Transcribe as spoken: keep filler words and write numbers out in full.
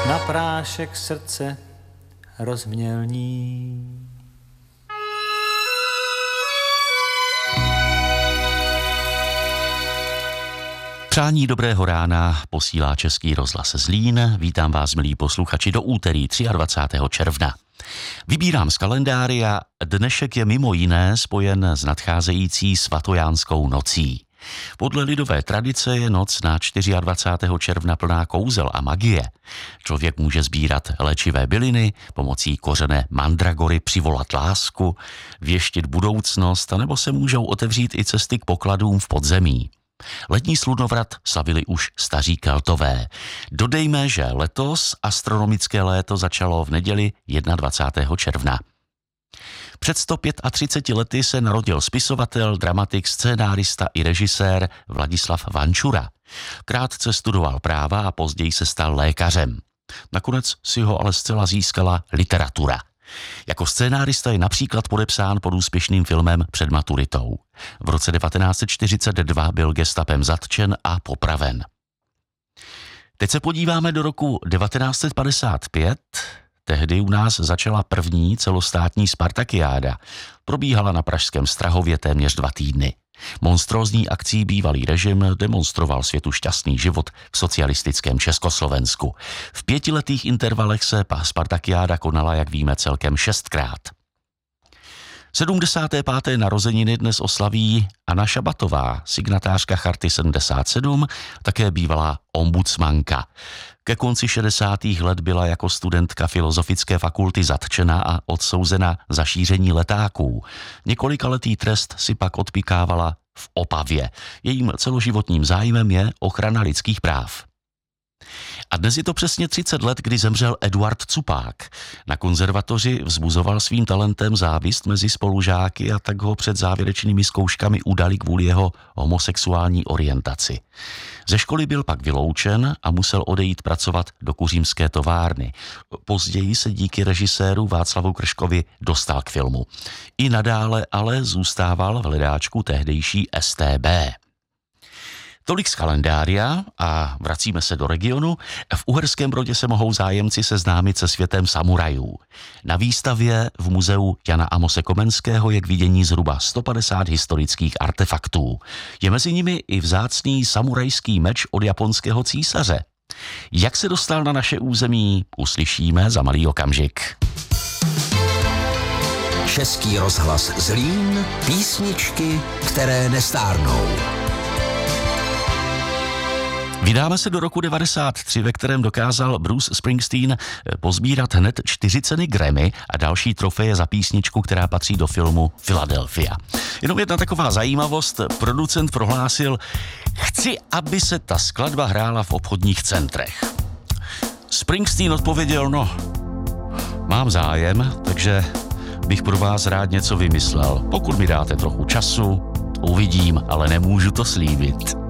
na prášek srdce rozmělní. Přání dobrého rána posílá Český rozhlas Zlín. Vítám vás, milí posluchači, do úterý dvacátého třetího června. Vybírám z kalendária, dnešek je mimo jiné spojen s nadcházející svatojánskou nocí. Podle lidové tradice je noc na dvacátého čtvrtého června plná kouzel a magie. Člověk může sbírat léčivé byliny, pomocí kořene mandragory přivolat lásku, věštit budoucnost, anebo se můžou otevřít i cesty k pokladům v podzemí. Letní slunovrat slavili už staří Keltové. Dodejme, že letos astronomické léto začalo v neděli dvacátého prvního června. Před sto třiceti pěti lety se narodil spisovatel, dramatik, scénárista i režisér Vladislav Vančura. Krátce studoval práva a později se stal lékařem. Nakonec si ho ale zcela získala literatura. Jako scénárista je například podepsán pod úspěšným filmem Před maturitou. V roce devatenáct set čtyřicet dva byl gestapem zatčen a popraven. Teď se podíváme do roku devatenáct set padesát pět. Tehdy u nás začala první celostátní Spartakiáda. Probíhala na pražském Strahově téměř dva týdny. Monstrózní akcí bývalý režim demonstroval světu šťastný život v socialistickém Československu. V pětiletých intervalech se Spartakiáda konala, jak víme, celkem šestkrát. sedmdesáté páté narozeniny dnes oslaví Anna Šabatová, signatářka Charty sedmdesát sedm, také bývalá ombudsmanka. Ke konci šedesátých let byla jako studentka Filozofické fakulty zatčena a odsouzena za šíření letáků. Několikaletý trest si pak odpikávala v Opavě. Jejím celoživotním zájmem je ochrana lidských práv. A dnes je to přesně třicet let, kdy zemřel Eduard Cupák. Na konzervatoři vzbuzoval svým talentem závist mezi spolužáky a tak ho před závěrečnými zkouškami udali kvůli jeho homosexuální orientaci. Ze školy byl pak vyloučen a musel odejít pracovat do kuřímské továrny. Později se díky režiséru Václavu Krškovi dostal k filmu. I nadále ale zůstával v hledáčku tehdejší S T B. Tolik z kalendária a vracíme se do regionu. V Uherském Brodě se mohou zájemci seznámit se světem samurajů. Na výstavě v muzeu Jana Amose Komenského je k vidění zhruba sto padesát historických artefaktů. Je mezi nimi i vzácný samurajský meč od japonského císaře. Jak se dostal na naše území, uslyšíme za malý okamžik. Český rozhlas Zlín, písničky, které nestárnou. Vydáme se do roku devadesát tři, ve kterém dokázal Bruce Springsteen pozbírat hned čtyři ceny Grammy a další trofeje za písničku, která patří do filmu Philadelphia. Jenom jedna taková zajímavost, producent prohlásil: chci, aby se ta skladba hrála v obchodních centrech. Springsteen odpověděl: no, mám zájem, takže bych pro vás rád něco vymyslel. Pokud mi dáte trochu času, uvidím, ale nemůžu to slíbit.